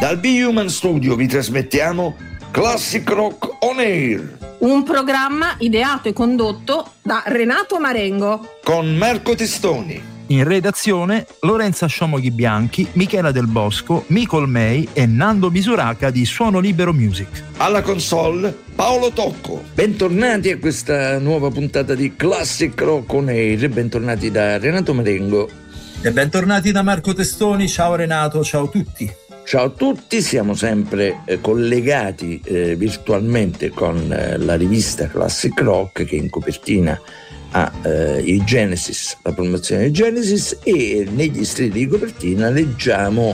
Dal Be Human Studio vi trasmettiamo Classic Rock On Air, un programma ideato e condotto da Renato Marengo con Marco Testoni. In redazione Lorenza Sciomoghi Bianchi, Michela Del Bosco, Micol May e Nando Misuraca di Suono Libero Music. Alla console Paolo Tocco. Bentornati a questa nuova puntata di Classic Rock On Air. Bentornati da Renato Marengo. E bentornati da Marco Testoni. Ciao Renato, ciao a tutti. Ciao a tutti, siamo sempre collegati virtualmente con la rivista Classic Rock, che in copertina ha i Genesis, la promozione di Genesis, e negli strilli di copertina leggiamo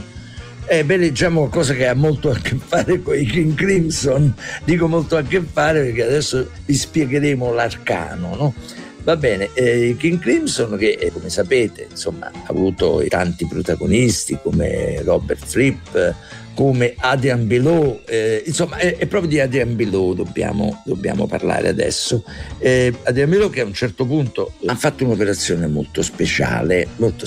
qualcosa che ha molto a che fare con i King Crimson. Dico molto a che fare perché adesso vi spiegheremo l'arcano, no? Va bene, King Crimson, che come sapete insomma ha avuto tanti protagonisti come Robert Fripp, come Adrian Belew, insomma è proprio di Adrian Belew dobbiamo parlare adesso. Adrian Belew, che a un certo punto ha fatto un'operazione molto speciale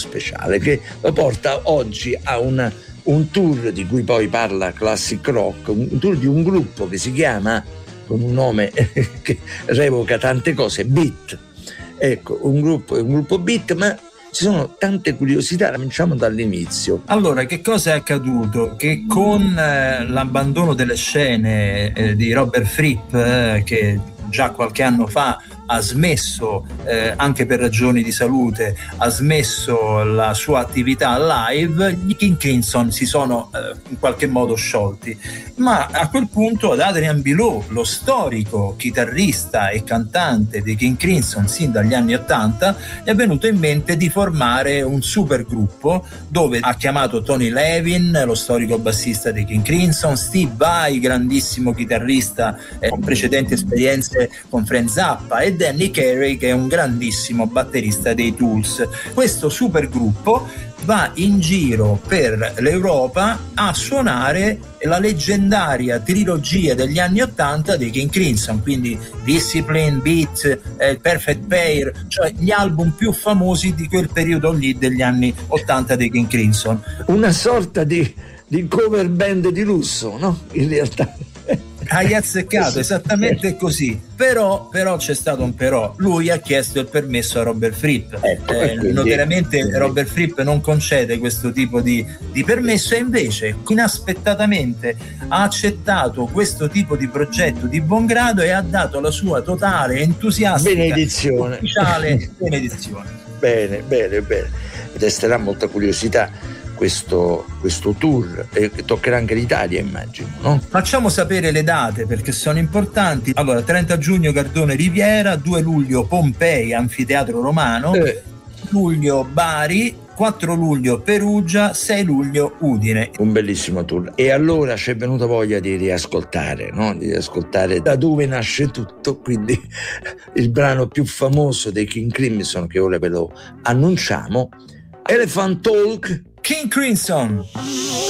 che lo porta oggi a un tour di cui poi parla Classic Rock, un tour di un gruppo che si chiama, con un nome che revoca tante cose, Beat. Ecco, un gruppo Beat, ma ci sono tante curiosità. Cominciamo dall'inizio. Allora, che cosa è accaduto? Che con l'abbandono delle scene di Robert Fripp, che già qualche anno fa ha smesso, anche per ragioni di salute, ha smesso la sua attività live, gli King Crimson si sono in qualche modo sciolti. Ma a quel punto ad Adrian Belew, lo storico chitarrista e cantante dei King Crimson sin dagli anni '80, gli è venuto in mente di formare un super gruppo, dove ha chiamato Tony Levin, lo storico bassista dei King Crimson, Steve Vai, grandissimo chitarrista con precedenti esperienze con Frank Zappa, e Danny Carey, che è un grandissimo batterista dei Tools. Questo super gruppo va in giro per l'Europa a suonare la leggendaria trilogia degli anni '80 dei King Crimson, quindi Discipline, Beat, Perfect Pair, cioè gli album più famosi di quel periodo lì degli anni '80 dei King Crimson. Una sorta di cover band di lusso, no? In realtà hai azzeccato, esattamente così. Però c'è stato un però. Lui ha chiesto il permesso a Robert Fripp. Notoriamente Robert Fripp non concede questo tipo di permesso, e invece inaspettatamente ha accettato questo tipo di progetto di buon grado e ha dato la sua totale entusiastica benedizione, ufficiale benedizione. Bene. Resterà molta curiosità questo tour, che toccherà anche l'Italia, immagino, no? Facciamo sapere le date, perché sono importanti. Allora, 30 giugno Gardone Riviera, 2 luglio Pompei, Anfiteatro Romano, luglio Bari, 4 luglio Perugia, 6 luglio Udine. Un bellissimo tour. E allora ci è venuta voglia di riascoltare, no? Di riascoltare da dove nasce tutto, quindi il brano più famoso dei King Crimson, che ora ve lo annunciamo, Elephant Talk, King Crimson.